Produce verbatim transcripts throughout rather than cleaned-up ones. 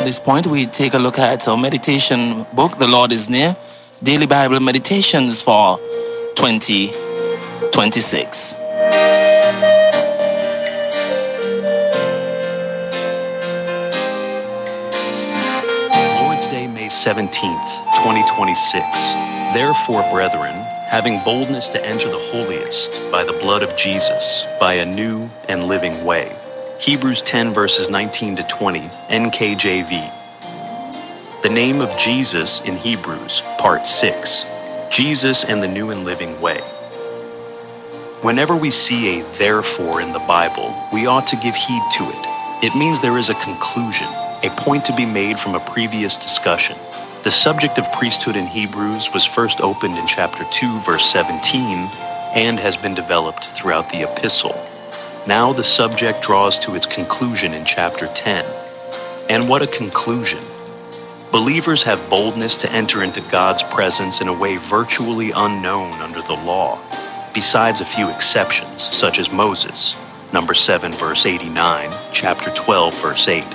this point, we take a look at our meditation book, The Lord is Near, Daily Bible Meditations for twenty twenty-six. Lord's Day, May seventeenth, twenty twenty-six. Therefore, brethren, having boldness to enter the holiest by the blood of Jesus, by a new and living way. Hebrews ten verses nineteen to twenty, N K J V. The name of Jesus in Hebrews, part six. Jesus and the new and living way. Whenever we see a therefore in the Bible, we ought to give heed to it. It means there is a conclusion, a point to be made from a previous discussion. The subject of priesthood in Hebrews was first opened in chapter two, verse seventeen, and has been developed throughout the epistle. Now the subject draws to its conclusion in chapter ten. And what a conclusion! Believers have boldness to enter into God's presence in a way virtually unknown under the law, besides a few exceptions, such as Moses, number seven, verse eighty-nine, chapter twelve, verse eight.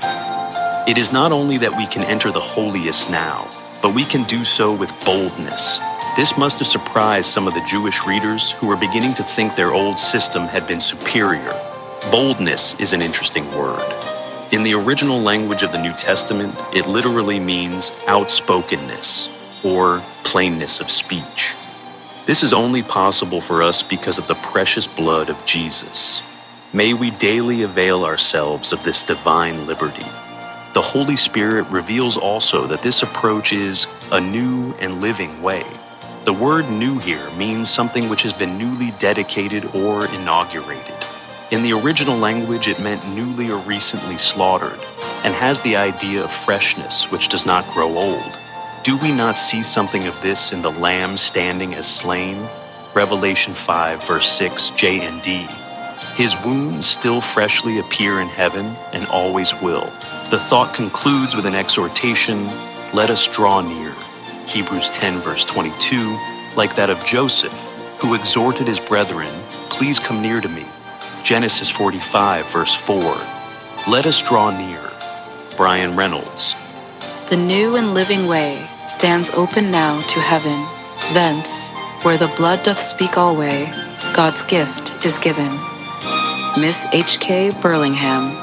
It is not only that we can enter the holiest now, but we can do so with boldness. This must have surprised some of the Jewish readers who were beginning to think their old system had been superior. Boldness is an interesting word. In the original language of the New Testament, it literally means outspokenness or plainness of speech. This is only possible for us because of the precious blood of Jesus. May we daily avail ourselves of this divine liberty. The Holy Spirit reveals also that this approach is a new and living way. The word new here means something which has been newly dedicated or inaugurated. In the original language, it meant newly or recently slaughtered, and has the idea of freshness which does not grow old. Do we not see something of this in the Lamb standing as slain? Revelation five, verse six, J and D. His wounds still freshly appear in heaven and always will. The thought concludes with an exhortation, let us draw near. Hebrews ten, verse twenty-two, like that of Joseph, who exhorted his brethren, please come near to me. Genesis forty-five, verse four, let us draw near. Brian Reynolds. The new and living way stands open now to heaven. Thence, where the blood doth speak alway, God's gift is given. Miss H K Burlingham.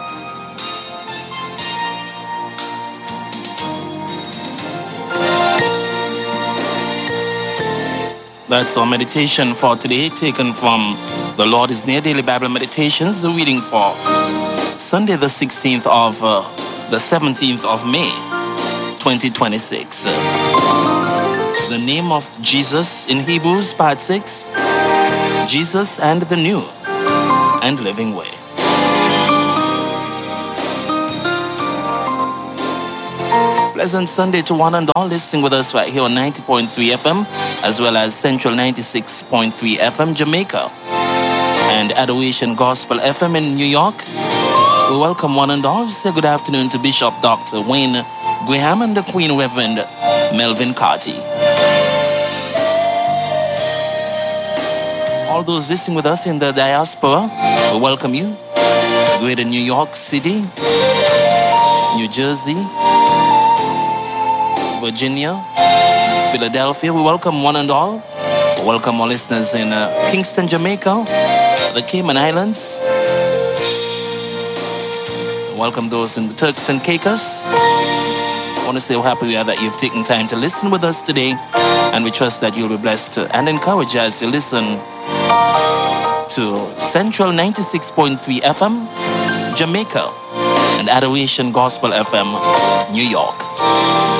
That's our meditation for today, taken from The Lord is Near Daily Bible Meditations, the reading for Sunday the sixteenth of uh, the seventeenth of May, twenty twenty-six. Uh, the name of Jesus in Hebrews, part six, Jesus and the new and living way. Pleasant Sunday to one and all listening with us right here on ninety point three F M, as well as Central ninety-six point three F M Jamaica and Adoration Gospel F M in New York. We welcome one and all. Say good afternoon to Bishop Doctor Wayne Graham and the Queen Reverend Melvin Carty. All those listening with us in the diaspora, we welcome you. Greater New York City, New Jersey, Virginia, Philadelphia. We welcome one and all. We welcome our listeners in uh, Kingston, Jamaica, the Cayman Islands. We welcome those in the Turks and Caicos. I want to say how happy we are that you've taken time to listen with us today, and we trust that you'll be blessed and encouraged as you listen to Central ninety-six point three F M, Jamaica, and Adoration Gospel F M, New York.